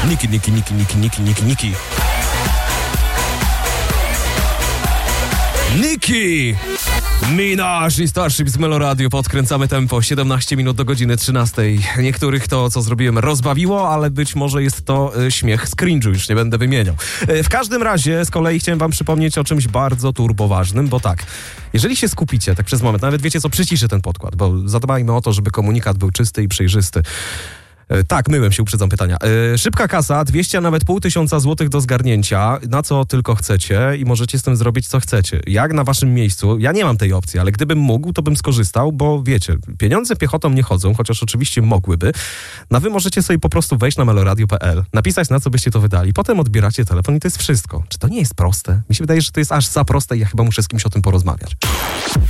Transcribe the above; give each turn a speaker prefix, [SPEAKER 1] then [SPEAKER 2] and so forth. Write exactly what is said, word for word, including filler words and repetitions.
[SPEAKER 1] Niki, Niki, Niki, Niki, Niki, Niki, Niki. Niki! Minaj i Starship z Melo Radio. Podkręcamy tempo. siedemnaście minut do godziny trzynastej. Niektórych to, co zrobiłem, rozbawiło, ale być może jest to y, śmiech z cringe'u, już nie będę wymieniał. Y, w każdym razie, z kolei chciałem wam przypomnieć o czymś bardzo turboważnym, bo tak, jeżeli się skupicie, tak przez moment, nawet wiecie co, przyciszę ten podkład, bo zadbajmy o to, żeby komunikat był czysty i przejrzysty. Tak, myłem się, uprzedzam pytania. Yy, szybka kasa, dwieście, a nawet pół tysiąca złotych do zgarnięcia, na co tylko chcecie i możecie z tym zrobić, co chcecie. Jak na waszym miejscu, ja nie mam tej opcji, ale gdybym mógł, to bym skorzystał, bo wiecie, pieniądze piechotą nie chodzą, chociaż oczywiście mogłyby. No wy możecie sobie po prostu wejść na meloradio kropka p l, napisać, na co byście to wydali, potem odbieracie telefon i to jest wszystko. Czy to nie jest proste? Mi się wydaje, że to jest aż za proste i ja chyba muszę z kimś o tym porozmawiać.